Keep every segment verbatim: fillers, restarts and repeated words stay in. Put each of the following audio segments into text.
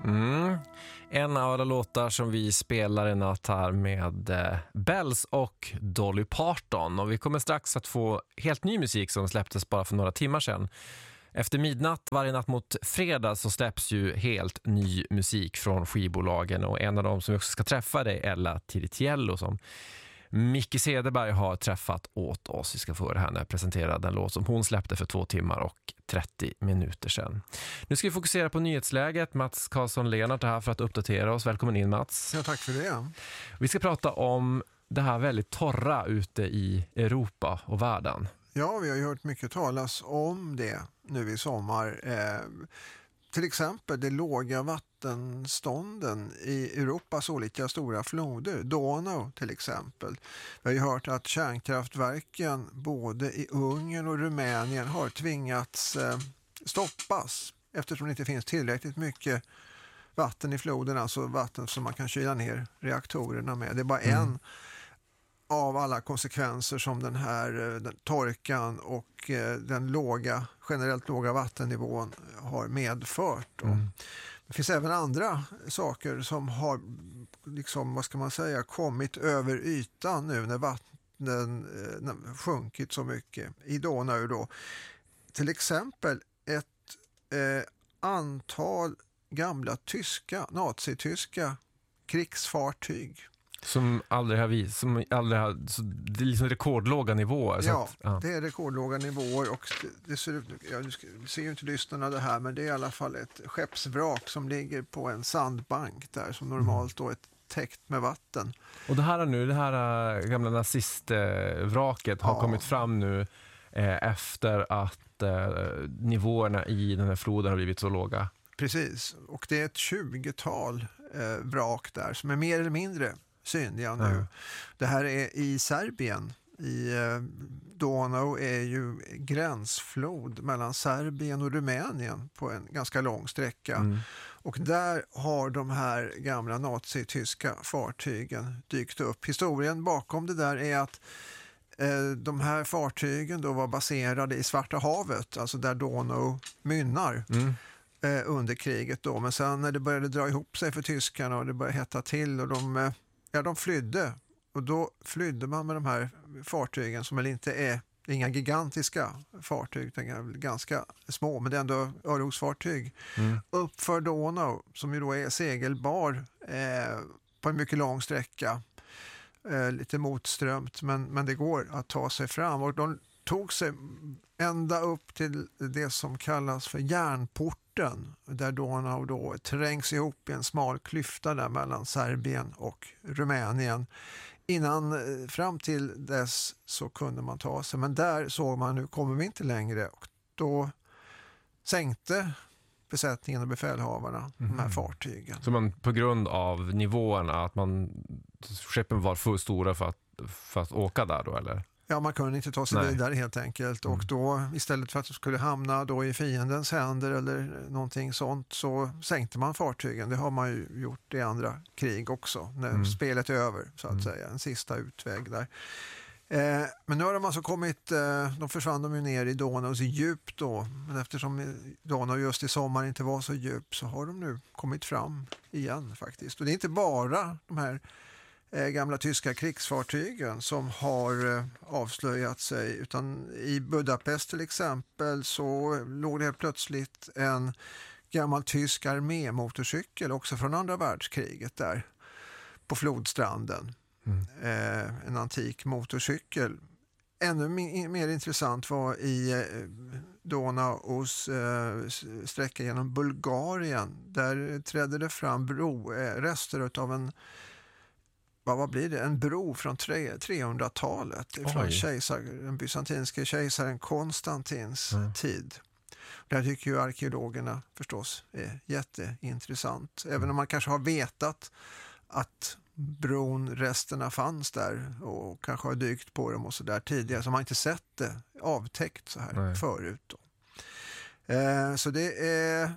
Mm. En av alla låtar som vi spelar i natt här med eh, Bells och Dolly Parton. Och vi kommer strax att få helt ny musik som släpptes bara för några timmar sedan. Efter midnatt, varje natt mot fredag, så släpps ju helt ny musik från skivbolagen. Och en av dem som vi också ska träffa är Ella Tiritiello, som Micke Cederberg har träffat åt oss. Vi ska få henne presentera den låt som hon släppte för två timmar och trettio minuter sedan. Nu ska vi fokusera på nyhetsläget. Mats Karlsson-Lenart är här för att uppdatera oss. Välkommen in, Mats. Ja, tack för det. Vi ska prata om det här väldigt torra ute i Europa och världen. Ja, vi har ju hört mycket talas om det nu i sommar. Eh, till exempel de låga vattenstånden i Europas olika stora floder. Donau till exempel. Vi har ju hört att kärnkraftverken både i Ungern och Rumänien har tvingats eh, stoppas eftersom det inte finns tillräckligt mycket vatten i floden, alltså vatten som man kan kyla ner reaktorerna med. Det är bara mm. en av alla konsekvenser som den här den torkan och eh, den låga, generellt låga vattennivån har medfört. Mm. Det finns även andra saker som har liksom, vad ska man säga, kommit över ytan nu när vattnen eh, sjunkit så mycket i Donau då. Till exempel ett eh, antal gamla tyska, nazityska krigsfartyg. Som aldrig har vi, som aldrig har, så det är liksom rekordlåga nivåer. Så ja, att, ja, det är rekordlåga nivåer och det, det ser ut, ja, du ser ju inte lyssnarna det här, men det är i alla fall ett skeppsvrak som ligger på en sandbank där som normalt då är täckt med vatten. Och det här nu, det här äh, gamla nazistvraket har ja. kommit fram nu äh, efter att äh, nivåerna i den här floden har blivit så låga. Precis, och det är ett tjugotal äh, vrak där som är mer eller mindre synliga nu. Mm. Det här är i Serbien. I eh, Donau är ju gränsflod mellan Serbien och Rumänien på en ganska lång sträcka. Mm. Och där har de här gamla nazityska fartygen dykt upp. Historien bakom det där är att eh, de här fartygen då var baserade i Svarta havet, alltså där Donau mynnar. Mm. eh, under kriget då. Men sen när det började dra ihop sig för tyskarna och det började hetta till och de eh, Ja, de flydde och då flydde man med de här fartygen som väl inte är inga gigantiska fartyg, utan ganska små, men det är ändå örlogsfartyg mm. upp för Donau som ju då är segelbar eh, på en mycket lång sträcka, eh, lite motströmt, men, men det går att ta sig fram och de tog sig ända upp till det som kallas för järnporten, där Donau då trängs ihop i en smal klyfta där mellan Serbien och Rumänien. Innan, fram till dess så kunde man ta sig, men där såg man nu kommer vi inte längre och då sänkte besättningen och befälhavarna mm. de här fartygen. Så man på grund av nivåerna, att man skeppen var för stora för att, för att åka där då, eller? Ja, man kunde inte ta sig Nej. vidare helt enkelt och då istället för att det skulle hamna då i fiendens händer eller någonting sånt så sänkte man fartygen. Det har man ju gjort i andra krig också när mm. spelet är över så att mm. säga. En sista utväg där. Eh, men nu har de alltså kommit, eh, de försvann de ju ner i Donaus djup då, men eftersom Donau just i sommar inte var så djup så har de nu kommit fram igen faktiskt. Och det är inte bara de här gamla tyska krigsfartygen som har eh, avslöjat sig, utan i Budapest till exempel så låg det helt plötsligt en gammal tysk armémotorcykel också från andra världskriget där på flodstranden. Mm. Eh, en antik motorcykel. Ännu mer, mer intressant var i eh, Donaus eh, sträcka genom Bulgarien. Där trädde det fram bro, eh, rester av en vad blir det? En bro från trehundratalet från kejsar, den bysantinske kejsaren Konstantins mm. tid. Där tycker ju arkeologerna förstås är jätteintressant. Även om man kanske har vetat att bronresterna fanns där och kanske har dykt på dem och så där tidigare, så man inte sett det avtäckt så här Nej. förut då. Eh, så det är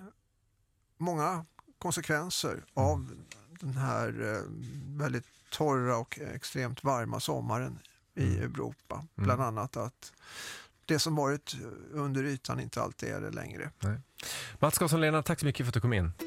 många konsekvenser mm. av den här eh, väldigt torra och extremt varma sommaren i mm. Europa. Bland mm. annat att det som varit under ytan inte alltid är det längre. Nej. Mats Karlsson-Lenart, tack så mycket för att du kom in.